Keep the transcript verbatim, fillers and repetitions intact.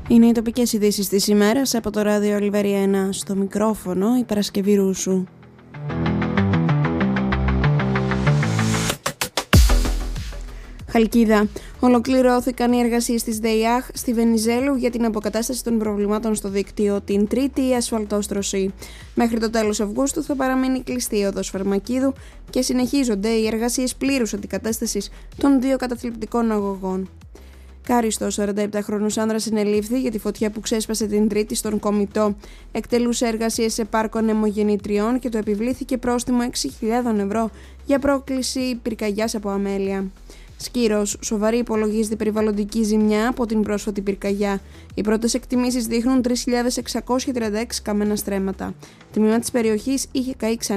Είναι οι τοπικές ειδήσεις της ημέρας από το ράδιο Ολιβέρια ένα. Στο μικρόφωνο η Παρασκευή Ρούσου. Χαλκίδα. Ολοκληρώθηκαν οι εργασίες της ΔΕΙΑΧ στη Βενιζέλου για την αποκατάσταση των προβλημάτων στο δίκτυο, την τρίτη ασφαλτόστρωση. Μέχρι το τέλος Αυγούστου θα παραμείνει κλειστή η οδός Φαρμακίδου και συνεχίζονται οι εργασίες πλήρους αντικατάστασης των δύο καταθλιπτικών αγωγών. Κάριστος, σαρανταεπτάχρονος άνδρας, συνελήφθη για τη φωτιά που ξέσπασε την Τρίτη στον Κομιτό. Εκτελούσε εργασίες σε πάρκο ανεμογεννητριών και του επιβλήθηκε πρόστιμο έξι χιλιάδες ευρώ για πρόκληση πυρκαγιάς από αμέλεια. Σκύρος, σοβαρή υπολογίζεται περιβαλλοντική ζημιά από την πρόσφατη πυρκαγιά. Οι πρώτες εκτιμήσεις δείχνουν τρεις χιλιάδες εξακόσια τριάντα έξι καμένα στρέμματα. Το τμήμα της περιοχής είχε καεί ξανά.